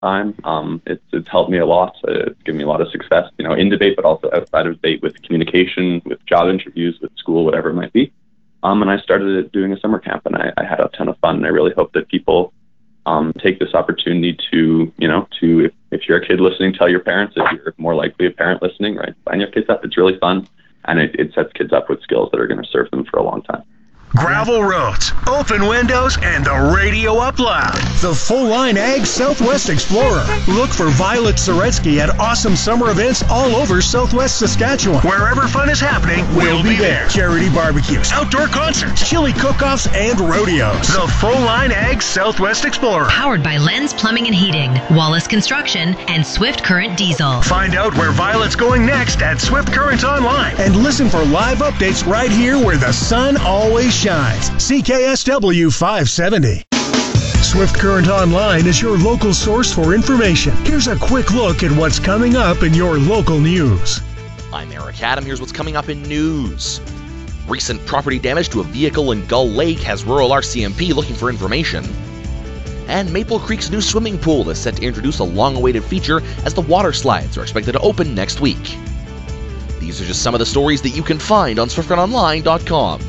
time. It's helped me a lot. It's given me a lot of success, in debate, but also outside of debate with communication, with job interviews, with school, whatever it might be. And I started doing a summer camp, and I had a ton of fun. And I really hope that people take this opportunity to if you're a kid listening, tell your parents. If you're more likely a parent listening, right, sign your kids up. It's really fun, and it sets kids up with skills that are going to serve them for a long time. Gravel roads, open windows, and the radio up loud. The full-line Ag Southwest Explorer. Look for Violet Zaretsky at awesome summer events all over Southwest Saskatchewan. Wherever fun is happening, we'll be there. Charity barbecues, Outdoor concerts, chili cook-offs, and rodeos. The full-line Ag Southwest Explorer. Powered by Lens Plumbing and Heating, Wallace Construction, and Swift Current Diesel. Find out where Violet's going next at Swift Current Online. And listen for live updates right here where the sun always shines. CKSW 570. Swift Current Online is your local source for information. Here's a quick look at what's coming up in your local news. I'm Eric Adam. Here's what's coming up in news. Recent property damage to a vehicle in Gull Lake has rural RCMP looking for information. And Maple Creek's new swimming pool is set to introduce a long-awaited feature as the water slides are expected to open next week. These are just some of the stories that you can find on SwiftCurrentOnline.com.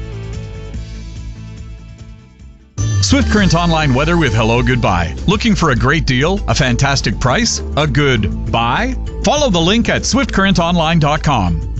Swift Current Online weather with Hello Goodbye. Looking for a great deal? A fantastic price? A good buy? Follow the link at SwiftCurrentOnline.com.